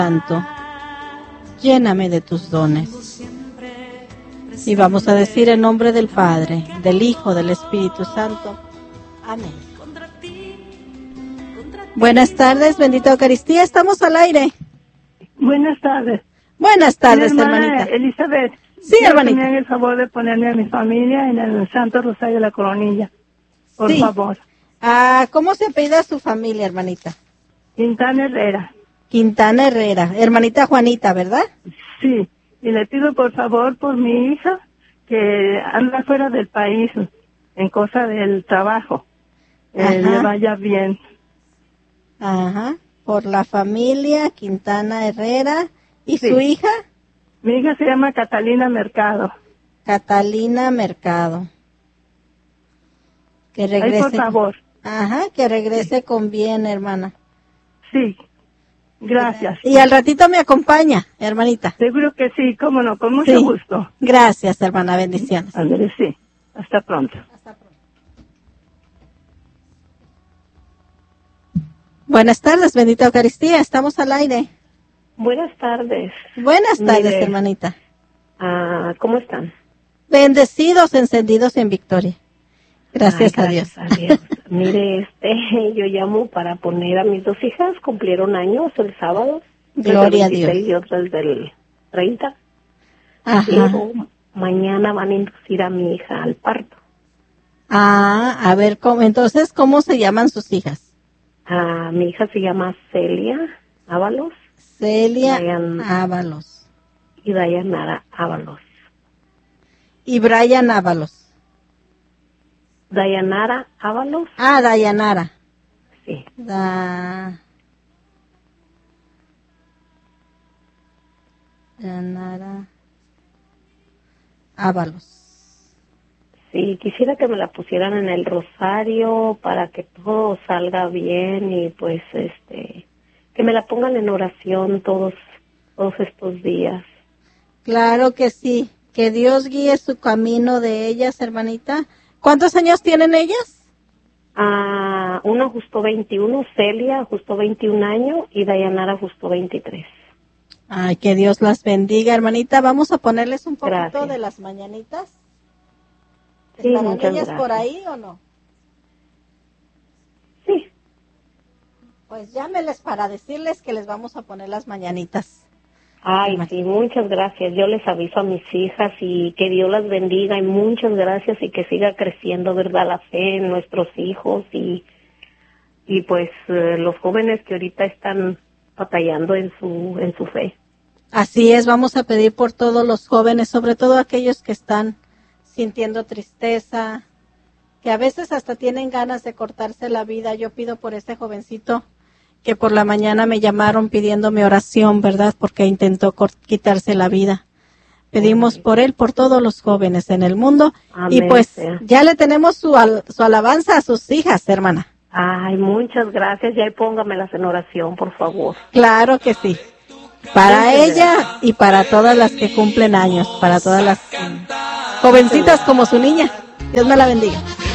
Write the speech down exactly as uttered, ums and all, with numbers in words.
Santo, lléname de tus dones. Y vamos a decir en nombre del Padre, del Hijo, del Espíritu Santo. Amén. Buenas tardes, bendita Eucaristía, estamos al aire. Buenas tardes. Buenas tardes, Mi hermana hermanita. Elizabeth. Sí, hermanita. Me hagan el favor de ponerme a mi familia en el Santo Rosario de la Coronilla. Por Sí. favor. Ah, ¿cómo se apellida su familia, hermanita? Quintana Herrera. Quintana Herrera. Hermanita Juanita, ¿verdad? Sí. Y le pido por favor por mi hija que anda fuera del país en cosa del trabajo. Ajá. Eh, le vaya bien. Ajá. Por la familia Quintana Herrera. ¿Y Sí. su hija? Mi hija se llama Catalina Mercado. Catalina Mercado. Que Ay, regrese. por favor. Ajá, que regrese con bien, hermana. Sí. Gracias. Y al ratito me acompaña, hermanita. Seguro que sí, cómo no, con mucho Sí. gusto. Gracias, hermana, bendiciones. Andrés, sí. Hasta pronto. Hasta pronto. Buenas tardes, bendita Eucaristía, estamos al aire. Buenas tardes. Buenas tardes, Mire, hermanita. Ah, ¿cómo están? Bendecidos, encendidos en victoria. Gracias, Ay, a Dios. gracias a Dios. Mire, este, yo llamo para poner a mis dos hijas, cumplieron años el sábado. Gloria a del Dios. veintiséis y otra es del treinta. Ajá. Pero mañana van a inducir a mi hija al parto. Ah, a ver, ¿cómo? Entonces, ¿cómo se llaman sus hijas? Ah, mi hija se llama Celia Ábalos Celia Brian. Ábalos y Dayanara Ábalos. y Brian Ábalos. Dayanara Ábalos, Ah, Dayanara. sí. Da... Dayanara Ábalos. Sí, quisiera que me la pusieran en el rosario para que todo salga bien y pues este que me la pongan en oración todos todos estos días. Claro que sí. Que Dios guíe su camino de ellas, hermanita. ¿Cuántos años tienen ellas? Ah, una justo veintiuno, Celia justo veintiún años y Dayanara justo veintitrés. Ay, que Dios las bendiga, hermanita. Vamos a ponerles un poquito Gracias. de las mañanitas. Sí, ¿Estarán muchas ellas por gracias. ahí o no? Sí. Pues llámeles para decirles que les vamos a poner las mañanitas. Ay, Hermana. sí, muchas gracias. Yo les aviso a mis hijas y que Dios las bendiga y muchas gracias y que siga creciendo, ¿verdad? La fe en nuestros hijos y, y pues eh, los jóvenes que ahorita están batallando en su, en su fe. Así es, vamos a pedir por todos los jóvenes, sobre todo aquellos que están sintiendo tristeza, que a veces hasta tienen ganas de cortarse la vida. Yo pido por este jovencito que por la mañana me llamaron pidiéndome oración, ¿verdad? Porque intentó cort- quitarse la vida. Pedimos Amén. por él, por todos los jóvenes en el mundo. Y Amén, pues sea. ya le tenemos su, al- su alabanza a sus hijas, hermana. Ay, muchas gracias. Ya póngamelas en oración, por favor. Claro que sí. Para Muchas ella y para todas las que cumplen años, para todas las mm, jovencitas como su niña. Dios me la bendiga.